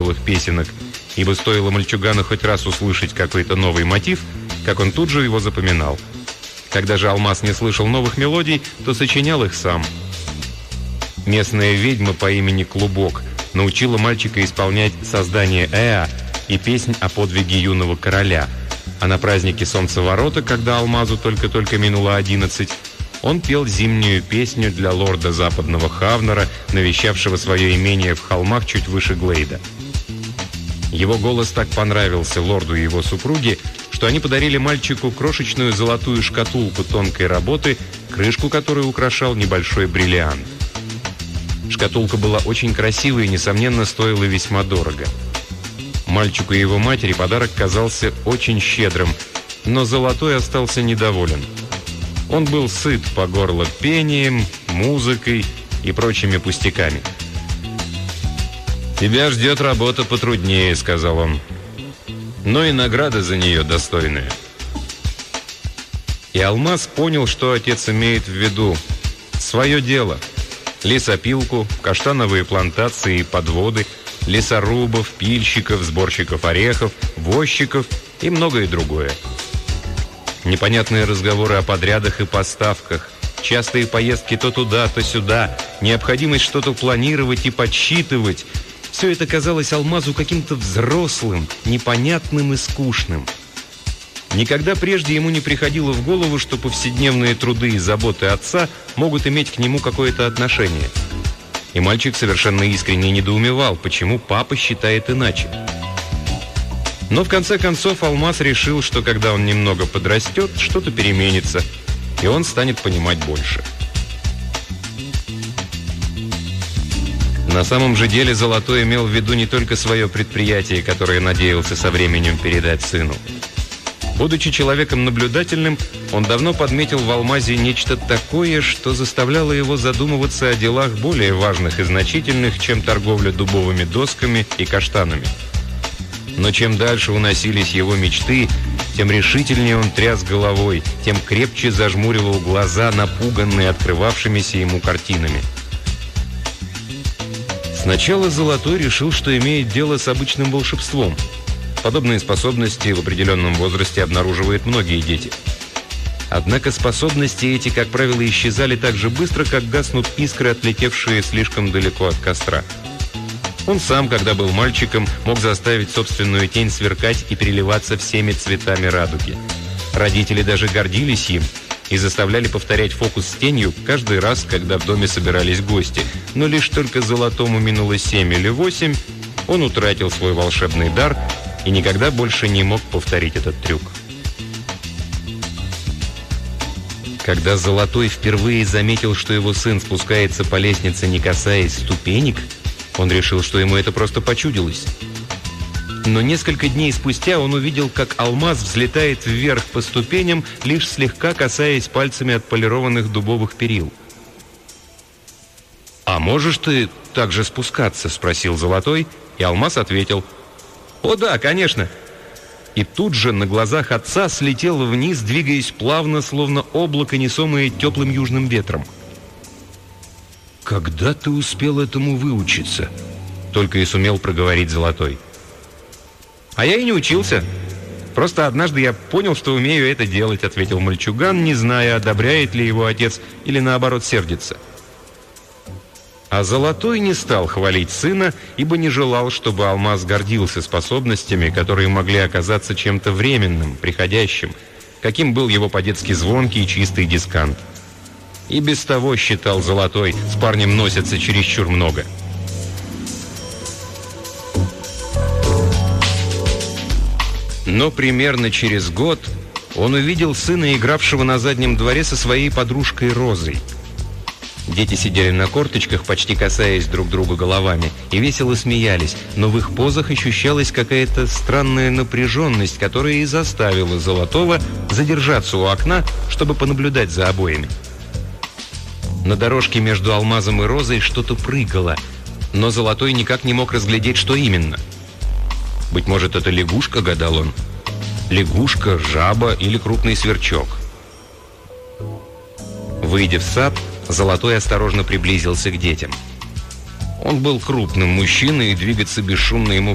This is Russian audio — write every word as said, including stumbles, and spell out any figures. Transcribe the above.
веселых песенок, ибо стоило мальчугану хоть раз услышать какой-то новый мотив, как он тут же его запоминал. Когда же Алмаз не слышал новых мелодий, то сочинял их сам. Местная ведьма по имени Клубок научила мальчика исполнять создание Эа и песнь о подвиге юного короля. А на празднике Солнцеворота, когда Алмазу только-только минуло одиннадцать, он пел зимнюю песню для лорда Западного Хавнера, навещавшего свое имение в холмах чуть выше Глейда. Его голос так понравился лорду и его супруге, что они подарили мальчику крошечную золотую шкатулку тонкой работы, крышку которой украшал небольшой бриллиант. Шкатулка была очень красивой и, несомненно, стоила весьма дорого. Мальчику и его матери подарок казался очень щедрым, но Золотой остался недоволен. Он был сыт по горло пением, музыкой и прочими пустяками. «Тебя ждет работа потруднее», — сказал он, — «но и награда за нее достойная». И Алмаз понял, что отец имеет в виду. Свое дело. Лесопилку, каштановые плантации и подводы, лесорубов, пильщиков, сборщиков орехов, возчиков и многое другое. Непонятные разговоры о подрядах и поставках, частые поездки то туда, то сюда, необходимость что-то планировать и подсчитывать — все это казалось Алмазу каким-то взрослым, непонятным и скучным. Никогда прежде ему не приходило в голову, что повседневные труды и заботы отца могут иметь к нему какое-то отношение. И мальчик совершенно искренне недоумевал, почему папа считает иначе. Но в конце концов Алмаз решил, что когда он немного подрастет, что-то переменится, и он станет понимать больше. На самом же деле Золотой имел в виду не только свое предприятие, которое надеялся со временем передать сыну. Будучи человеком наблюдательным, он давно подметил в Алмазе нечто такое, что заставляло его задумываться о делах более важных и значительных, чем торговля дубовыми досками и каштанами. Но чем дальше уносились его мечты, тем решительнее он тряс головой, тем крепче зажмуривал глаза, напуганные открывавшимися ему картинами. Сначала Золотой решил, что имеет дело с обычным волшебством. Подобные способности в определенном возрасте обнаруживают многие дети. Однако способности эти, как правило, исчезали так же быстро, как гаснут искры, отлетевшие слишком далеко от костра. Он сам, когда был мальчиком, мог заставить собственную тень сверкать и переливаться всеми цветами радуги. Родители даже гордились им и заставляли повторять фокус с тенью каждый раз, когда в доме собирались гости. Но лишь только Золотому минуло семь или восемь, он утратил свой волшебный дар и никогда больше не мог повторить этот трюк. Когда Золотой впервые заметил, что его сын спускается по лестнице, не касаясь ступенек, он решил, что ему это просто почудилось. Но несколько дней спустя он увидел, как Алмаз взлетает вверх по ступеням, лишь слегка касаясь пальцами отполированных дубовых перил. «А можешь ты так же спускаться?» — спросил Золотой, и Алмаз ответил: «О да, конечно!» И тут же на глазах отца слетел вниз, двигаясь плавно, словно облако, несомое теплым южным ветром. «Когда ты успел этому выучиться?» — только и сумел проговорить Золотой. «А я и не учился. Просто однажды я понял, что умею это делать», — ответил мальчуган, не зная, одобряет ли его отец или, наоборот, сердится. А Золотой не стал хвалить сына, ибо не желал, чтобы Алмаз гордился способностями, которые могли оказаться чем-то временным, приходящим, каким был его по-детски звонкий и чистый дискант. И без того, считал Золотой, с парнем носятся чересчур много. Но примерно через год он увидел сына, игравшего на заднем дворе со своей подружкой Розой. Дети сидели на корточках, почти касаясь друг друга головами, и весело смеялись, но в их позах ощущалась какая-то странная напряженность, которая и заставила Золотого задержаться у окна, чтобы понаблюдать за обоими. На дорожке между Алмазом и Розой что-то прыгало, но Золотой никак не мог разглядеть, что именно. Быть может, это лягушка, гадал он. Лягушка, жаба или крупный сверчок. Выйдя в сад, Золотой осторожно приблизился к детям. Он был крупным мужчиной, и двигаться бесшумно ему